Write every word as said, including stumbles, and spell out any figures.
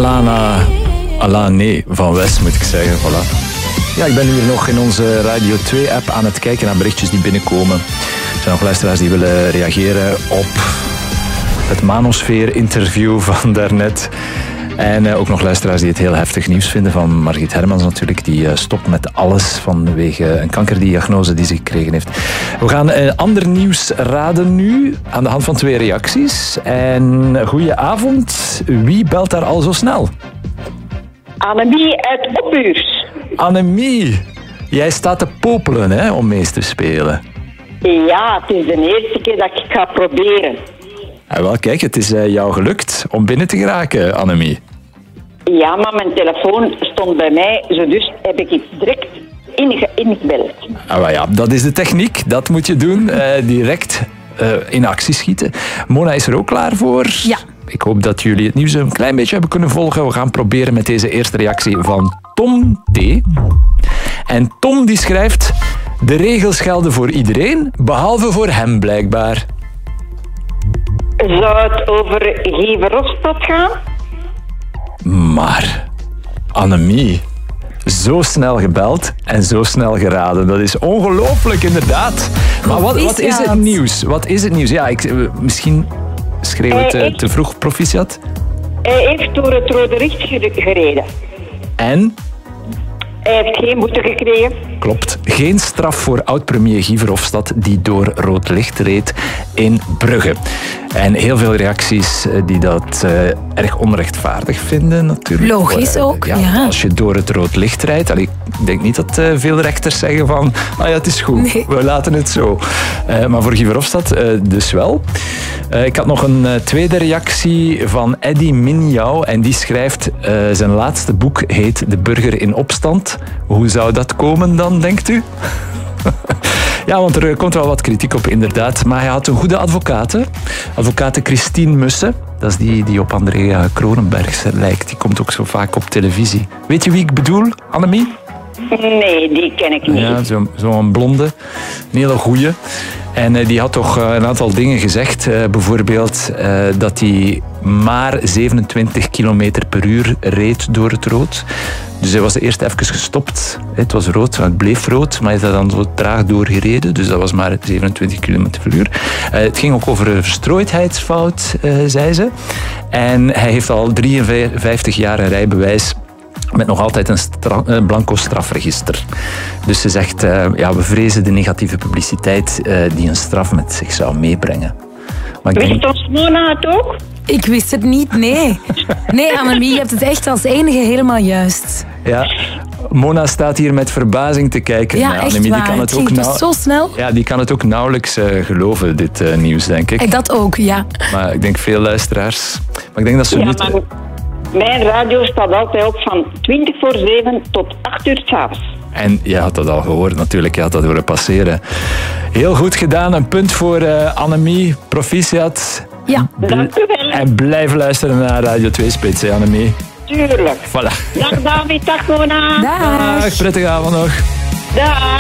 Alana... Alane van West, moet ik zeggen. Voilà. Ja, ik ben nu hier nog in onze Radio twee app aan het kijken naar berichtjes die binnenkomen. Er zijn nog luisteraars die willen reageren op het Manosfeer-interview van daarnet. En uh, ook nog luisteraars die het heel heftig nieuws vinden van Margriet Hermans natuurlijk. Die uh, stopt met alles vanwege een kankerdiagnose die ze gekregen heeft. We gaan uh, ander nieuws raden nu aan de hand van twee reacties. En goedenavond. Wie belt daar al zo snel? Annemie uit Opbuurs. Annemie, jij staat te popelen hè, om mee te spelen. Ja, het is de eerste keer dat ik ga proberen. Ja, wel, kijk, het is uh, jou gelukt om binnen te geraken, Annemie. Ja, maar mijn telefoon stond bij mij, zo dus heb ik direct inge- ingebeld. Ah, maar ja, dat is de techniek, dat moet je doen. Uh, direct uh, in actie schieten. Mona is er ook klaar voor. Ja. Ik hoop dat jullie het nieuws een klein beetje hebben kunnen volgen. We gaan proberen met deze eerste reactie van Tom T. En Tom die schrijft... De regels gelden voor iedereen, behalve voor hem blijkbaar. Zou het over Guy Verhofstadt gaan? Maar, Annemie, zo snel gebeld en zo snel geraden. Dat is ongelooflijk, inderdaad. Maar wat, wat is het nieuws? Wat is het nieuws? Ja, ik, misschien schreeuw het te, te vroeg, proficiat. Hij heeft door het rode licht gereden. En? Hij heeft geen boete gekregen. Klopt. Geen straf voor oud-premier Guy Verhofstadt die door rood licht reed in Brugge. En heel veel reacties die dat uh, erg onrechtvaardig vinden natuurlijk. Logisch uh, ook, ja, ja. Als je door het rood licht rijdt... Allee, ik denk niet dat uh, veel rechters zeggen van... Ah ja, het is goed, nee. We laten het zo. Uh, maar voor Guy Verhofstadt uh, dus wel. Uh, ik had nog een uh, tweede reactie van Eddy Minjau. En die schrijft... Uh, zijn laatste boek heet De Burger in Opstand. Hoe zou dat komen dan, denkt u? Ja, want er komt wel wat kritiek op, inderdaad. Maar hij had een goede advocaat. Advocate Christine Mussen. Dat is die die op Andrea Kronenberg lijkt. Die komt ook zo vaak op televisie. Weet je wie ik bedoel, Annemie? Nee, die ken ik niet. Ja, zo'n zo blonde. Een hele goeie. En uh, die had toch uh, een aantal dingen gezegd. Uh, bijvoorbeeld uh, dat hij maar zevenentwintig kilometer per uur reed door het rood. Dus hij was eerst even gestopt. Het was rood, het bleef rood, maar hij is daar dan zo traag doorgereden. Dus dat was maar zevenentwintig kilometer per uur. Uh, het ging ook over een verstrooidheidsfout, uh, zei ze. En hij heeft al drieënvijftig jaar een rijbewijs met nog altijd een, stra- een blanco strafregister. Dus ze zegt, uh, ja, we vrezen de negatieve publiciteit uh, die een straf met zich zou meebrengen. Maar ik Wist denk... ons Mona het ook? Ik wist het niet, nee. Nee, Annemie, je hebt het echt als enige helemaal juist. Ja, Mona staat hier met verbazing te kijken. Ja, nou, echt Annemie, waar. die kan het, het ook ging nou... dus zo snel. Ja, die kan het ook nauwelijks uh, geloven, dit uh, nieuws, denk ik. En dat ook, ja. Maar ik denk veel luisteraars. Maar ik denk dat ze Ja, nu... maar mijn radio staat altijd op van twintig voor zeven tot acht uur 's avonds. En je had dat al gehoord natuurlijk, je had dat willen passeren. Heel goed gedaan, een punt voor uh, Annemie, proficiat. Ja. Bl- Dank u wel. En blijf luisteren naar Radio twee Spits, hè, Annemie. Tuurlijk. Voilà. Dag David, dag Mona. Dag. Dag, prettige avond nog. Dag.